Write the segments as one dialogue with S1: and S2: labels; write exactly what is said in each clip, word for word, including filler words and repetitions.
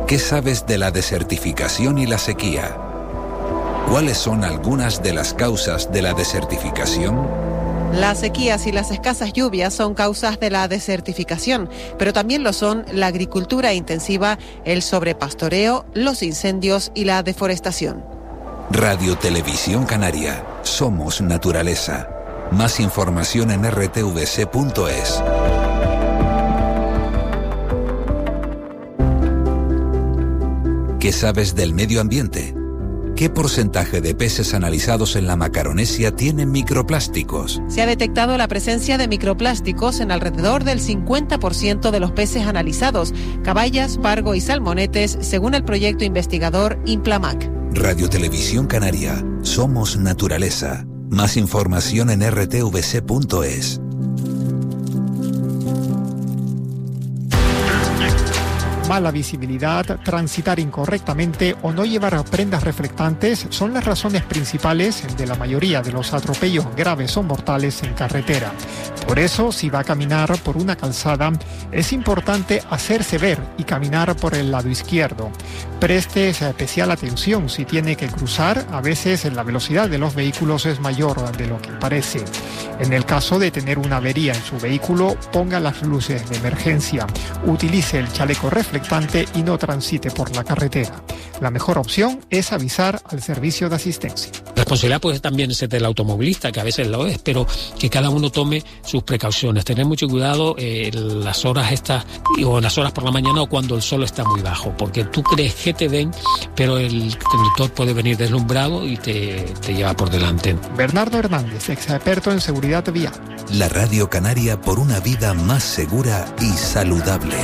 S1: ¿Qué sabes de la desertificación y la sequía? ¿Cuáles son algunas de las causas de la desertificación?
S2: Las sequías y las escasas lluvias son causas de la desertificación, pero también lo son la agricultura intensiva, el sobrepastoreo, los incendios y la deforestación.
S1: Radio Televisión Canaria. Somos naturaleza. Más información en r t v c punto es. ¿Qué sabes del medio ambiente? ¿Qué porcentaje de peces analizados en la Macaronesia tienen microplásticos?
S2: Se ha detectado la presencia de microplásticos en alrededor del cincuenta por ciento de los peces analizados, caballas, pargo y salmonetes, según el proyecto investigador Implamac.
S1: Radio Televisión Canaria. Somos naturaleza. Más información en r t v c punto es.
S3: Mala visibilidad, transitar incorrectamente o no llevar prendas reflectantes son las razones principales de la mayoría de los atropellos graves o mortales en carretera. Por eso, si va a caminar por una calzada, es importante hacerse ver y caminar por el lado izquierdo. Preste especial atención si tiene que cruzar, a veces la velocidad de los vehículos es mayor de lo que parece. En el caso de tener una avería en su vehículo, ponga las luces de emergencia, utilice el chaleco reflectante y no transite por la carretera. La mejor opción es avisar al servicio de asistencia.
S4: La responsabilidad puede también ser del automovilista, que a veces lo es, pero que cada uno tome sus precauciones. Tener mucho cuidado eh, en las horas estas, o en las horas por la mañana o cuando el sol está muy bajo, porque tú crees que te ven, pero el conductor puede venir deslumbrado y te, te lleva por delante.
S3: Bernardo Hernández, experto en seguridad vial.
S1: La Radio Canaria por una vida más segura y saludable.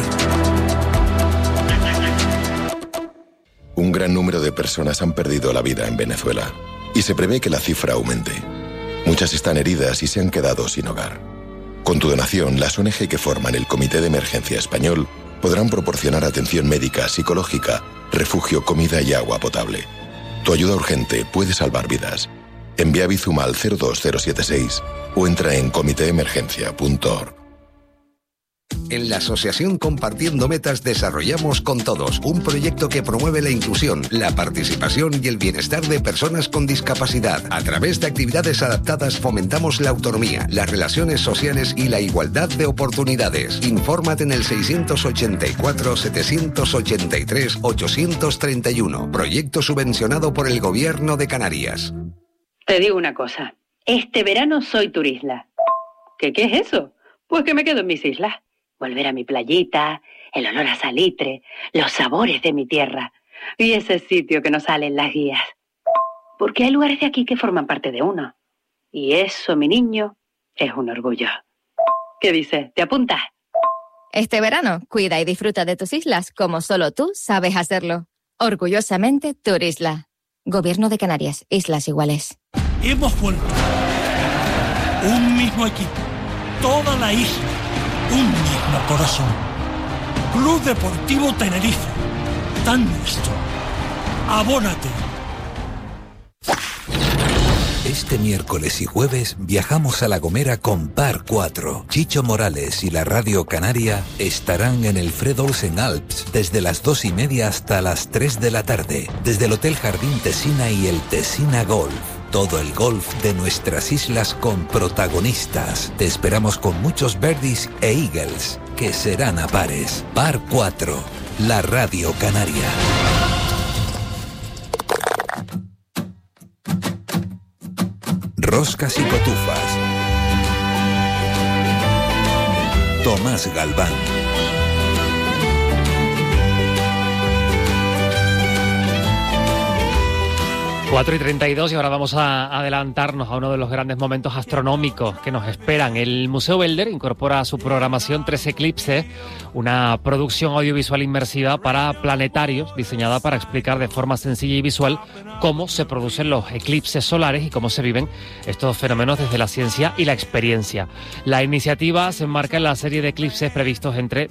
S5: Un gran número de personas han perdido la vida en Venezuela y se prevé que la cifra aumente. Muchas están heridas y se han quedado sin hogar. Con tu donación, las O N G que forman el Comité de Emergencia Español podrán proporcionar atención médica, psicológica, refugio, comida y agua potable. Tu ayuda urgente puede salvar vidas. Envía Bizum al cero dos cero siete seis o entra en comité emergencia punto org.
S6: En la Asociación Compartiendo Metas desarrollamos Con Todos, un proyecto que promueve la inclusión, la participación y el bienestar de personas con discapacidad. A través de actividades adaptadas fomentamos la autonomía, las relaciones sociales y la igualdad de oportunidades. Infórmate en el seiscientos ochenta y cuatro, setecientos ochenta y tres, ochocientos treinta y uno. Proyecto subvencionado por el Gobierno de Canarias.
S7: Te digo una cosa, este verano soy turisla. ¿Qué, qué es eso? Pues que me quedo en mis islas. Volver a mi playita, el olor a salitre, los sabores de mi tierra y ese sitio que nos sale en las guías. Porque hay lugares de aquí que forman parte de uno. Y eso, mi niño, es un orgullo. ¿Qué dices? ¿Te apuntas?
S8: Este verano, cuida y disfruta de tus islas como solo tú sabes hacerlo. Orgullosamente, Turisla. Gobierno de Canarias, Islas Iguales.
S9: Hemos vuelto. Un mismo equipo. Toda la isla. Un mismo corazón. Club Deportivo Tenerife. Tan nuestro. Abónate.
S1: Este miércoles y jueves viajamos a La Gomera con Par cuatro. Chicho Morales y la Radio Canaria estarán en el Fred Olsen Alps desde las dos y media hasta las tres de la tarde. Desde el Hotel Jardín Tesina y el Tesina Golf. Todo el golf de nuestras islas con protagonistas. Te esperamos con muchos birdies e eagles, que serán a pares. Par cuatro, la Radio Canaria. Roscas y cotufas. Tomás Galván.
S10: cuatro y treinta y dos y ahora vamos a adelantarnos a uno de los grandes momentos astronómicos que nos esperan. El Museo Belder incorpora a su programación Tres Eclipses, una producción audiovisual inmersiva para planetarios diseñada para explicar de forma sencilla y visual cómo se producen los eclipses solares y cómo se viven estos fenómenos desde la ciencia y la experiencia. La iniciativa se enmarca en la serie de eclipses previstos entre